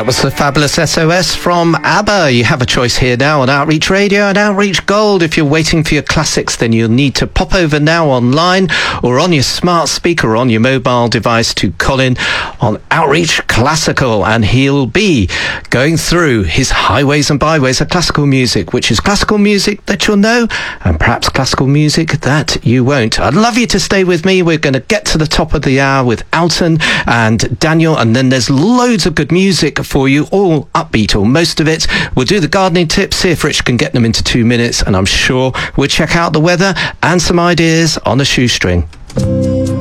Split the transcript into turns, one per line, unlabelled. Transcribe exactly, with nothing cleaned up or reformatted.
was the fabulous S O S from ABBA. You have a choice here now on Outreach Radio and Outreach Gold. If you're waiting for your classics, then you'll need to pop over now online or on your smart speaker or on your mobile device to Colin on Outreach Classical, and he'll be going through his highways and byways of classical music, which is classical music that you'll know and perhaps classical music that you won't. I'd love you to stay with me. We're going to get to the top of the hour with Alton and Daniel, and then there's loads of good music for you, all upbeat, or most of it. We'll do the gardening tips, see if Rich can get them into two minutes, and I'm sure we'll check out the weather and some ideas on a shoestring.